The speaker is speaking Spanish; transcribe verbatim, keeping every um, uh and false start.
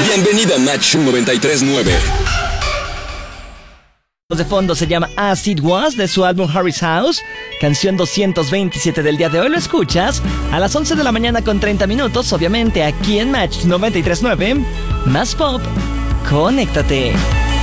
Bienvenida a Match noventa y tres nueve. De fondo se llama As It Was de su álbum Harry's House, canción doscientos veintisiete del día de hoy. Lo escuchas a las once de la mañana con treinta minutos, obviamente aquí en Match noventa y tres nueve. Más pop, conéctate.